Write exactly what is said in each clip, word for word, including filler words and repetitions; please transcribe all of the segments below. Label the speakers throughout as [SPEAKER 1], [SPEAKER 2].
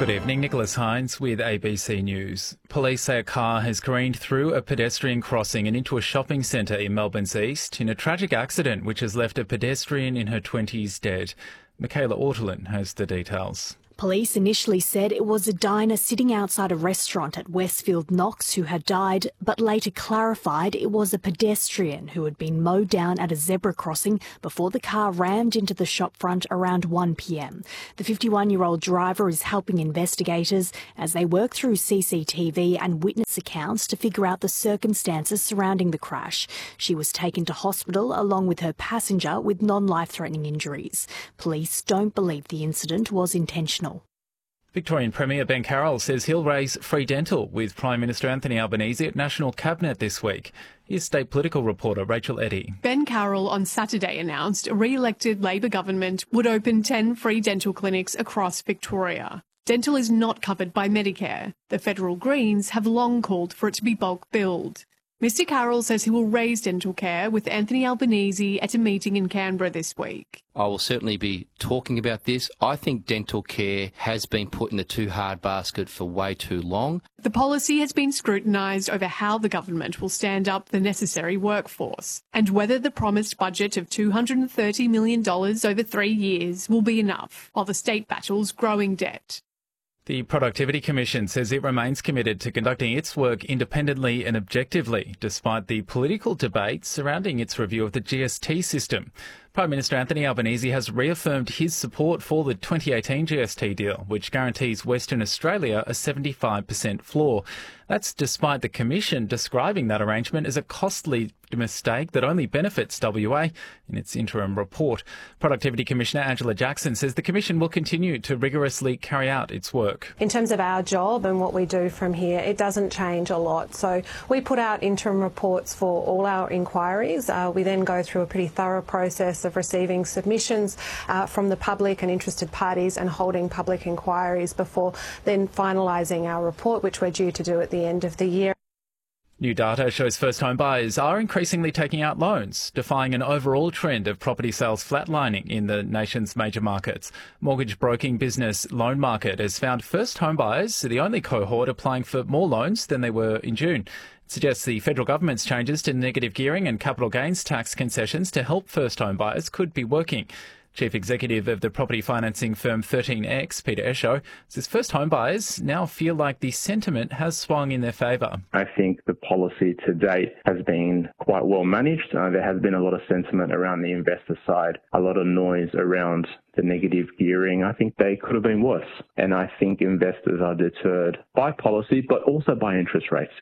[SPEAKER 1] Good evening, Nicholas Hines with A B C News. Police say a car has careened through a pedestrian crossing and into a shopping centre in Melbourne's east in a tragic accident which has left a pedestrian in her twenties dead. Michaela Ortolin has the details.
[SPEAKER 2] Police initially said it was a diner sitting outside a restaurant at Westfield Knox who had died, but later clarified it was a pedestrian who had been mowed down at a zebra crossing before the car rammed into the shop front around one p m. The fifty-one-year-old driver is helping investigators as they work through C C T V and witness accounts to figure out the circumstances surrounding the crash. She was taken to hospital along with her passenger with non-life-threatening injuries. Police don't believe the incident was intentional.
[SPEAKER 1] Victorian Premier Ben Carroll says he'll raise free dental with Prime Minister Anthony Albanese at National Cabinet this week. Here's state political reporter Rachel Eddy.
[SPEAKER 3] Ben Carroll on Saturday announced a re-elected Labor government would open ten free dental clinics across Victoria. Dental is not covered by Medicare. The federal Greens have long called for it to be bulk billed. Mister Carroll says he will raise dental care with Anthony Albanese at a meeting in Canberra this week.
[SPEAKER 4] I will certainly be talking about this. I think dental care has been put in the too hard basket for way too long.
[SPEAKER 3] The policy has been scrutinised over how the government will stand up the necessary workforce and whether the promised budget of two hundred thirty million dollars over three years will be enough while the state battles growing debt.
[SPEAKER 1] The Productivity Commission says it remains committed to conducting its work independently and objectively, despite the political debate surrounding its review of the G S T system. Prime Minister Anthony Albanese has reaffirmed his support for the twenty eighteen G S T deal, which guarantees Western Australia a seventy-five percent floor. That's despite the Commission describing that arrangement as a costly mistake that only benefits W A in its interim report. Productivity Commissioner Angela Jackson says the Commission will continue to rigorously carry out its work.
[SPEAKER 5] In terms of our job and what we do from here, it doesn't change a lot. So we put out interim reports for all our inquiries. Uh, we then go through a pretty thorough process of receiving submissions uh, from the public and interested parties and holding public inquiries before then finalising our report, which we're due to do at the end of the year.
[SPEAKER 1] New data shows first home buyers are increasingly taking out loans, defying an overall trend of property sales flatlining in the nation's major markets. Mortgage broking business Loan Market has found first home buyers are the only cohort applying for more loans than they were in June. It suggests the federal government's changes to negative gearing and capital gains tax concessions to help first home buyers could be working. Chief Executive of the property financing firm thirteen X, Peter Esho, says first home buyers now feel like the sentiment has swung in their favour.
[SPEAKER 6] I think the policy to date has been quite well managed. Uh, there has been a lot of sentiment around the investor side, a lot of noise around the negative gearing. I think they could have been worse. And I think investors are deterred by policy, but also by interest rates.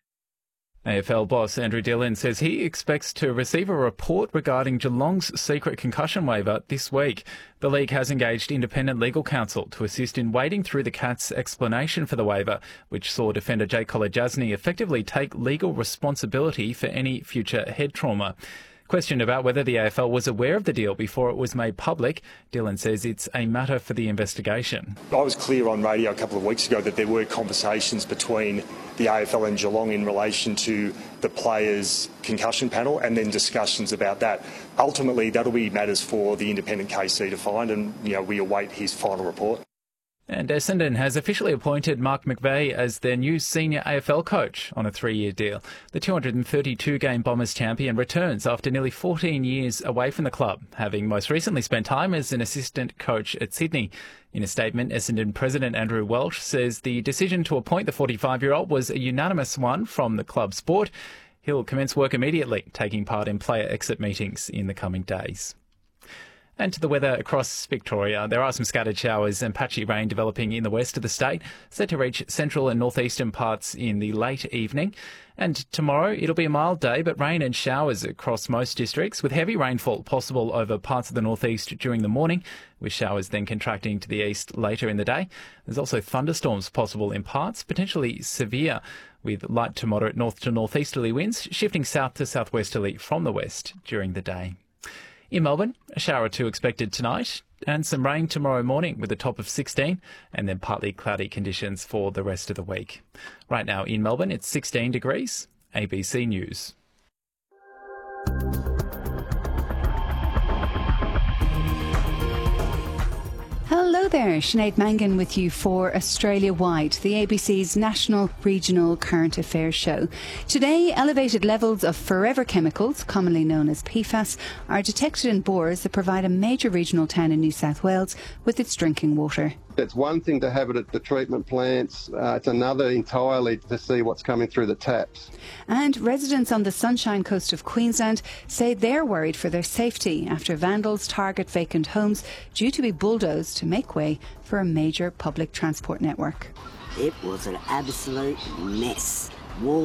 [SPEAKER 1] A F L boss Andrew Dillon says he expects to receive a report regarding Geelong's secret concussion waiver this week. The league has engaged independent legal counsel to assist in wading through the Cats' explanation for the waiver, which saw defender Jake Kolodjasny effectively take legal responsibility for any future head trauma. Questioned about whether the A F L was aware of the deal before it was made public, Dillon says it's a matter for the investigation.
[SPEAKER 7] I was clear on radio a couple of weeks ago that there were conversations between the A F L and Geelong in relation to the players' concussion panel and then discussions about that. Ultimately, that'll be matters for the independent K C to find, and you know we await his final report.
[SPEAKER 1] And Essendon has officially appointed Mark McVeigh as their new senior A F L coach on a three-year deal. The two hundred thirty-two game Bombers champion returns after nearly fourteen years away from the club, having most recently spent time as an assistant coach at Sydney. In a statement, Essendon President Andrew Welsh says the decision to appoint the forty-five-year-old was a unanimous one from the club's board. He'll commence work immediately, taking part in player exit meetings in the coming days. And to the weather across Victoria, there are some scattered showers and patchy rain developing in the west of the state, set to reach central and northeastern parts in the late evening. And tomorrow, it'll be a mild day, but rain and showers across most districts, with heavy rainfall possible over parts of the northeast during the morning, with showers then contracting to the east later in the day. There's also thunderstorms possible in parts, potentially severe, with light to moderate north to northeasterly winds shifting south to southwesterly from the west during the day. In Melbourne, a shower or two expected tonight and some rain tomorrow morning with a top of sixteen and then partly cloudy conditions for the rest of the week. Right now in Melbourne, it's sixteen degrees. A B C News.
[SPEAKER 2] Hello.
[SPEAKER 8] Hello there, Sinead Mangan with you for Australia Wide, the A B C's national regional current affairs show. Today, elevated levels of forever chemicals, commonly known as P FAS, are detected in bores that provide a major regional town in New South Wales with its drinking water.
[SPEAKER 9] It's one thing to have it at the treatment plants, uh, it's another entirely to see what's coming through the taps.
[SPEAKER 8] And residents on the Sunshine Coast of Queensland say they're worried for their safety after vandals target vacant homes due to be bulldozed to make way for a major public transport network.
[SPEAKER 10] It was an absolute mess.